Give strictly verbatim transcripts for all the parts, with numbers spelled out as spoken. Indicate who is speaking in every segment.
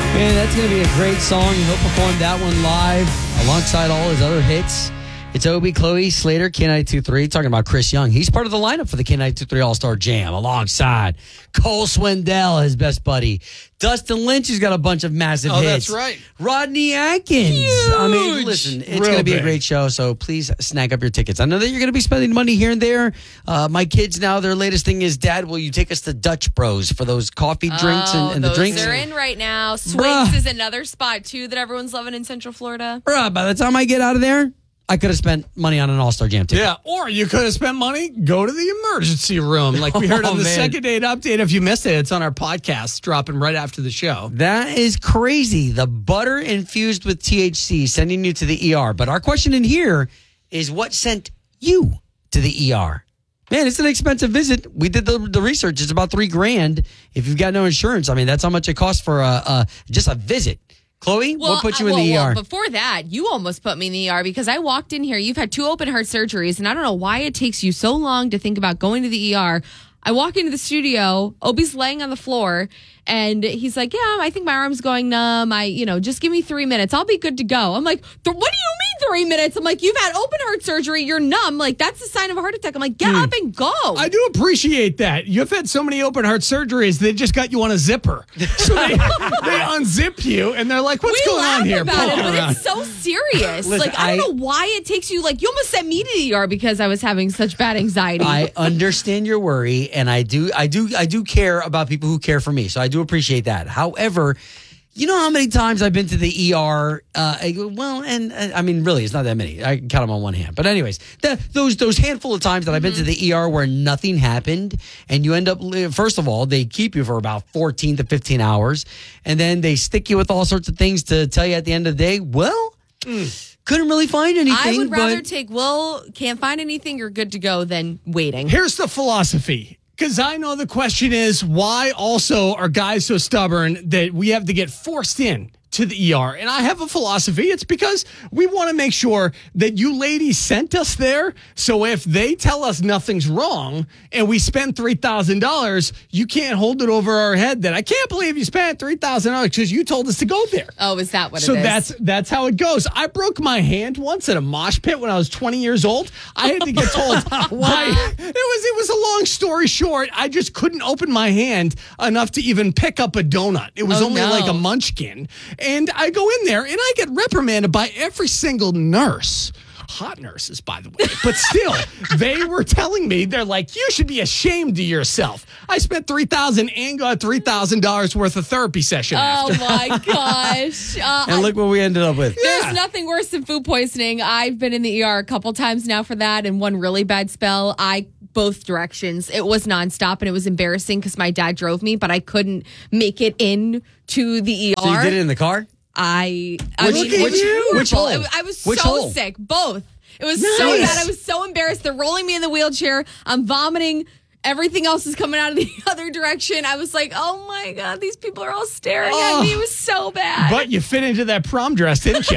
Speaker 1: Man, that's going to be a great song. He'll perform that one live alongside all his other hits. It's Obi, Chloe, Slater, K ninety-two point three, talking about Chris Young. He's part of the lineup for the K ninety-two point three All-Star Jam alongside Cole Swindell, his best buddy. Dustin Lynch, who's got a bunch of massive
Speaker 2: oh,
Speaker 1: hits.
Speaker 2: Oh, that's right.
Speaker 1: Rodney Atkins.
Speaker 2: Huge.
Speaker 1: I mean, listen, it's going to be a great show, so please snag up your tickets. I know that you're going to be spending money here and there. Uh, my kids now, their latest thing is, Dad, will you take us to Dutch Bros for those coffee drinks
Speaker 3: oh,
Speaker 1: and, and
Speaker 3: those
Speaker 1: the drinks?
Speaker 3: They're in right now. Swings Bruh. is another spot, too, that everyone's loving in Central Florida.
Speaker 1: Bruh, by the time I get out of there, I could have spent money on an All-Star Jam ticket.
Speaker 2: Yeah, or you could have spent money, go to the emergency room. Like we heard oh, on the man. second date update. If you missed it, it's on our podcast, dropping right after the show.
Speaker 1: That is crazy. The butter infused with T H C sending you to the E R. But our question in here is, what sent you to the E R? Man, it's an expensive visit. We did the, the research. It's about three grand. If you've got no insurance, I mean, that's how much it costs for a, a just a visit. Chloe,
Speaker 3: well,
Speaker 1: what put you
Speaker 3: well,
Speaker 1: in the E R?
Speaker 3: Well, before that, you almost put me in the E R because I walked in here. You've had two open heart surgeries, and I don't know why it takes you so long to think about going to the E R. I walk into the studio, Obi's laying on the floor, and he's like, yeah, I think my arm's going numb. I, you know, just give me three minutes. I'll be good to go. I'm like, what do you mean three minutes? I'm like, you've had open heart surgery. You're numb. Like, that's a sign of a heart attack. I'm like, get mm. up and go.
Speaker 2: I do appreciate that. You've had so many open heart surgeries, they just got you on a zipper. So they, they unzip you, and they're like, what's
Speaker 3: we
Speaker 2: going on here?
Speaker 3: About it, but it's so serious. Listen, like, I, I don't know why it takes you, like, you almost sent me to the E R because I was having such bad anxiety.
Speaker 1: I understand your worry, and I do, I do, I do care about people who care for me. So I do appreciate that. However, you know how many times I've been to the E R? Uh, well, and uh, I mean, really, it's not that many. I can count them on one hand. But anyways, the, those those handful of times that I've been mm-hmm. to the E R where nothing happened, and you end up, first of all, they keep you for about fourteen to fifteen hours, and then they stick you with all sorts of things to tell you at the end of the day, well, mm. couldn't really find anything.
Speaker 3: I would rather
Speaker 1: but...
Speaker 3: take, well, can't find anything, you're good to go, than waiting.
Speaker 2: Here's the philosophy. Because I know the question is, why also are guys so stubborn that we have to get forced in to the E R? And I have a philosophy. It's because we want to make sure that you ladies sent us there. So if they tell us nothing's wrong and we spend three thousand dollars, you can't hold it over our head that I can't believe you spent three thousand dollars because you told us to go there.
Speaker 3: Oh, is that what
Speaker 2: so
Speaker 3: it is?
Speaker 2: So that's that's how it goes. I broke my hand once at a mosh pit when I was twenty years old. I had to get told why. It was, it was a long story short. I just couldn't open my hand enough to even pick up a donut. It was
Speaker 3: oh,
Speaker 2: only
Speaker 3: no.
Speaker 2: like a munchkin. And I go in there and I get reprimanded by every single nurse. Hot nurses, by the way. But still, they were telling me, they're like, you should be ashamed of yourself. I spent three thousand dollars and got three thousand dollars worth of therapy session
Speaker 3: oh
Speaker 2: after.
Speaker 3: my gosh. Uh,
Speaker 1: and look what we ended up with.
Speaker 3: There's
Speaker 2: Yeah.
Speaker 3: nothing worse than food poisoning. I've been in the E R a couple times now for that, and one really bad spell. I both directions. It was nonstop, and it was embarrassing because my dad drove me, but I couldn't make it in to the E R.
Speaker 1: So you did it in the car?
Speaker 3: I, I
Speaker 1: which,
Speaker 3: mean,
Speaker 1: which,
Speaker 3: it was horrible.
Speaker 1: which hole?
Speaker 3: It, I was
Speaker 1: which
Speaker 3: so
Speaker 1: hole?
Speaker 3: sick. Both. It was
Speaker 1: nice.
Speaker 3: so bad. I was so embarrassed. They're rolling me in the wheelchair. I'm vomiting. Everything else is coming out of the other direction. I was like, oh my God, these people are all staring
Speaker 2: oh.
Speaker 3: at me. It was so bad.
Speaker 2: But you fit into that prom dress, didn't you?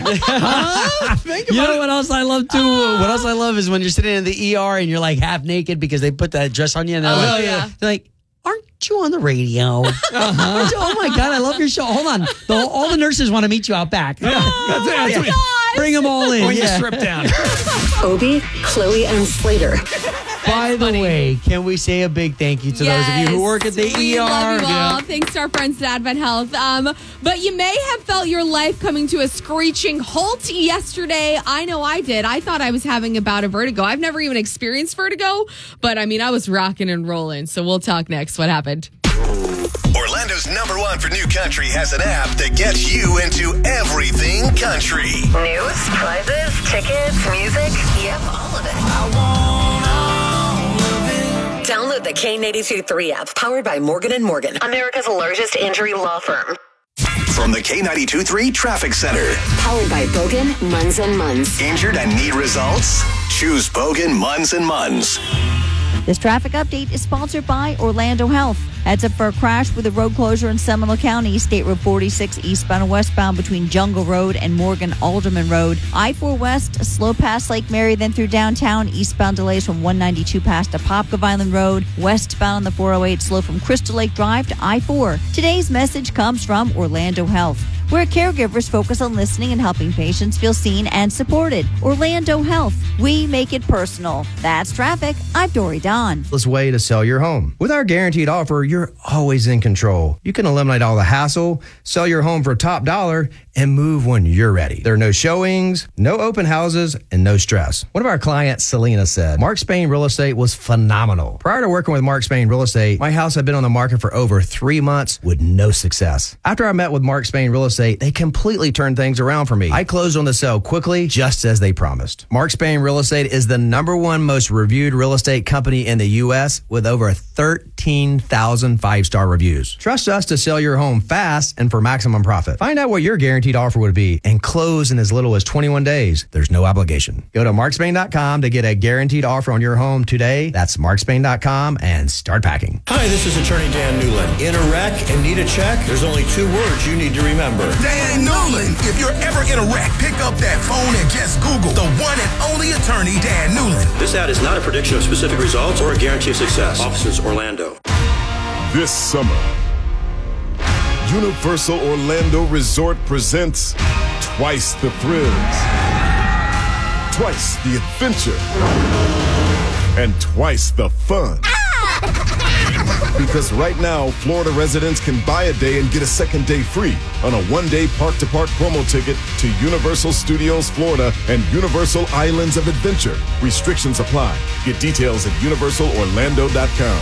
Speaker 2: huh? Think about
Speaker 1: You know
Speaker 2: it.
Speaker 1: what else I love too? Oh. What else I love is when you're sitting in the E R and you're like half naked because they put that dress on you and they're
Speaker 3: oh,
Speaker 1: like,
Speaker 3: yeah.
Speaker 1: they're like, aren't you on the radio? uh-huh. Oh my God, I love your show. Hold on. The, all the nurses want to meet you out back.
Speaker 2: Yeah,
Speaker 3: oh
Speaker 2: that's,
Speaker 3: my
Speaker 2: that's
Speaker 3: gosh.
Speaker 1: Bring them all in.
Speaker 2: When
Speaker 1: yeah.
Speaker 2: you strip down.
Speaker 4: Obi, Chloe, and Slater.
Speaker 1: By the
Speaker 3: funny.
Speaker 1: way, can we say a big thank you to
Speaker 3: yes,
Speaker 1: those of you who work at the
Speaker 3: we
Speaker 1: E R?
Speaker 3: Love you all.
Speaker 1: Yeah.
Speaker 3: Thanks to our friends at Advent Health. Um, but you may have felt your life coming to a screeching halt yesterday. I know I did. I thought I was having a bout of vertigo. I've never even experienced vertigo, but I mean, I was rocking and rolling. So we'll talk next. What happened?
Speaker 5: Orlando's number one for new country has an app that gets you into everything country.
Speaker 4: News, prizes, tickets, music. Yep, all of it. Download the K ninety-two point three app, powered by Morgan and Morgan, America's largest injury law firm.
Speaker 5: From the K ninety-two point three Traffic Center.
Speaker 4: Powered by Bogan, Munz and Munz.
Speaker 5: Injured and need results? Choose Bogan, Munz and Munz.
Speaker 6: This traffic update is sponsored by Orlando Health. Heads up for a crash with a road closure in Seminole County, State Road forty-six eastbound and westbound between Jungle Road and Morgan Alderman Road. I four West, slow past Lake Mary, then through downtown. Eastbound delays from one ninety-two past Apopka Island Road. Westbound on the four oh eight, slow from Crystal Lake Drive to I four. Today's message comes from Orlando Health, where caregivers focus on listening and helping patients feel seen and supported. Orlando Health, we make it personal. That's traffic. I'm Dory Don.
Speaker 7: Way to sell your home. With our guaranteed offer, you're always in control. You can eliminate all the hassle, sell your home for top dollar, and move when you're ready. There are no showings, no open houses, and no stress. One of our clients, Selena, said, Mark Spain Real Estate was phenomenal. Prior to working with Mark Spain Real Estate, my house had been on the market for over three months with no success. After I met with Mark Spain Real Estate, they completely turned things around for me. I closed on the sale quickly, just as they promised. Mark Spain Real Estate is the number one most reviewed real estate company in the U S with over thirteen thousand five-star reviews. Trust us to sell your home fast and for maximum profit. Find out what your guaranteed offer would be and close in as little as twenty-one days. There's no obligation. Go to mark spain dot com to get a guaranteed offer on your home today. That's mark spain dot com and start packing.
Speaker 8: Hi, this is Attorney Dan Newland. In a wreck and need a check? There's only two words you need to remember.
Speaker 5: Dan Newland. If you're ever in a wreck, pick up that phone and just Google the one and only attorney, Dan Newland.
Speaker 8: This ad is not a prediction of specific results or a guarantee of success. Offices, Orlando.
Speaker 9: This summer, Universal Orlando Resort presents twice the thrills, twice the adventure, and twice the fun. Because right now, Florida residents can buy a day and get a second day free on a one-day park-to-park promo ticket to Universal Studios Florida and Universal Islands of Adventure. Restrictions apply. Get details at universal orlando dot com.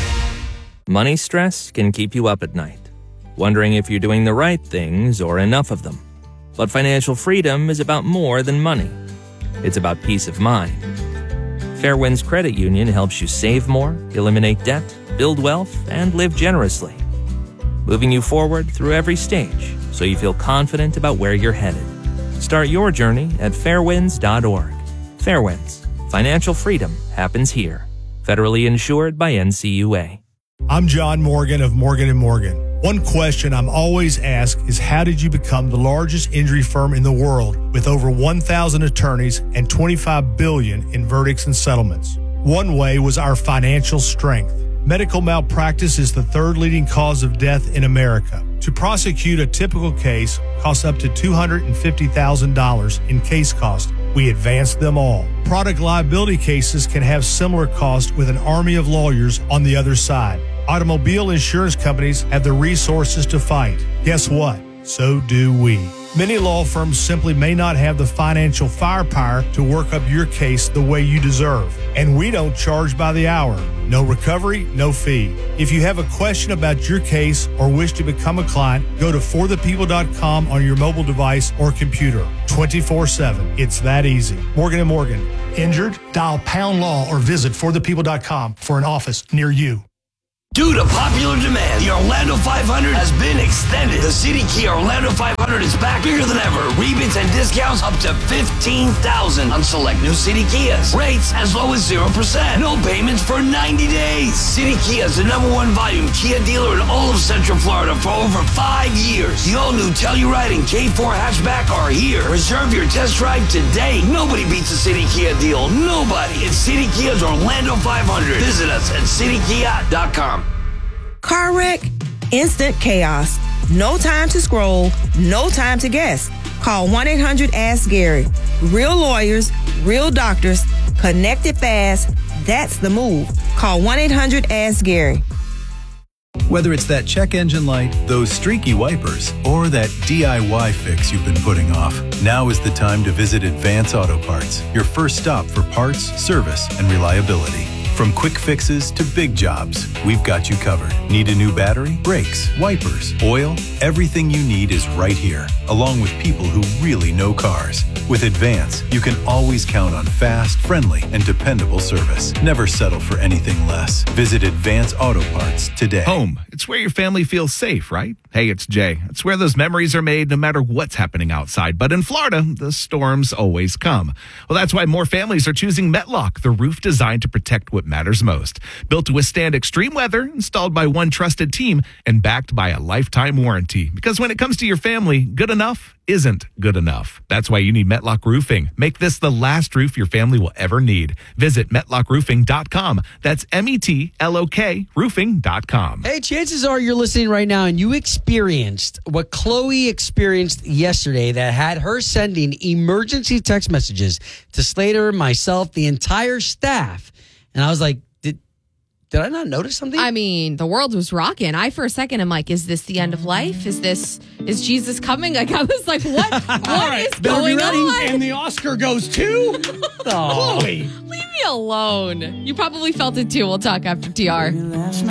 Speaker 10: Money stress can keep you up at night, wondering if you're doing the right things or enough of them. But financial freedom is about more than money. It's about peace of mind. Fairwinds Credit Union helps you save more, eliminate debt, build wealth, and live generously, moving you forward through every stage so you feel confident about where you're headed. Start your journey at fairwinds dot org. Fairwinds. Financial freedom happens here. Federally insured by N C U A.
Speaker 11: I'm John Morgan of Morgan and Morgan. One question I'm always asked is, how did you become the largest injury firm in the world with over one thousand attorneys and twenty-five billion dollars in verdicts and settlements? One way was our financial strength. Medical malpractice is the third leading cause of death in America. To prosecute a typical case costs up to two hundred fifty thousand dollars in case cost. We advance them all. Product liability cases can have similar costs with an army of lawyers on the other side. Automobile insurance companies have the resources to fight. Guess what? So do we. Many law firms simply may not have the financial firepower to work up your case the way you deserve. And we don't charge by the hour. No recovery, no fee. If you have a question about your case or wish to become a client, go to for the people dot com on your mobile device or computer. twenty-four seven. It's that easy. Morgan and Morgan. Injured? Dial pound law or visit for the people dot com for an office near you.
Speaker 12: Due to popular demand, the Orlando five hundred has been extended. The City Kia Orlando five hundred is back bigger than ever. Rebates and discounts up to fifteen thousand dollars on select new City Kias. Rates as low as zero percent. No payments for ninety days. City Kia is the number one volume Kia dealer in all of Central Florida for over five years. The all-new Telluride and K four hatchback are here. Reserve your test drive today. Nobody beats a City Kia deal. Nobody. It's City Kia's Orlando five hundred. Visit us at city kia dot com.
Speaker 13: Car wreck? Instant chaos. No time to scroll. No time to guess. Call one eight hundred ask Gary. Real lawyers, real doctors, connected fast. That's the move. Call one eight hundred ask Gary.
Speaker 14: Whether it's that check engine light, those streaky wipers, or that D I Y fix you've been putting off, now is the time to visit Advance Auto Parts, your first stop for parts, service, and reliability. From quick fixes to big jobs, we've got you covered. Need a new battery, brakes, wipers, oil? Everything you need is right here, along with people who really know cars. With Advance, you can always count on fast, friendly, and dependable service. Never settle for anything less. Visit Advance Auto Parts today.
Speaker 15: Home. It's where your family feels safe, right? Hey, it's Jay. It's where those memories are made no matter what's happening outside. But in Florida, the storms always come. Well, that's why more families are choosing Metlock, the roof designed to protect what what matters most. Built to withstand extreme weather, installed by one trusted team, and backed by a lifetime warranty. Because when it comes to your family, good enough isn't good enough. That's why you need Metlock Roofing. Make this the last roof your family will ever need. Visit metlock roofing dot com. That's M E T L O K roofing dot com.
Speaker 1: Hey, chances are you're listening right now and you experienced what Chloe experienced yesterday that had her sending emergency text messages to Slater, myself, the entire staff. And I was like, did did I not notice something?
Speaker 3: I mean, the world was rocking. I, for a second, am like, is this the end of life? Is this, is Jesus coming? Like, I was like, what, what
Speaker 2: right,
Speaker 3: is going on?
Speaker 2: And the Oscar goes to
Speaker 1: oh.
Speaker 2: Chloe.
Speaker 3: Leave me alone. You probably felt it too. We'll talk after T R.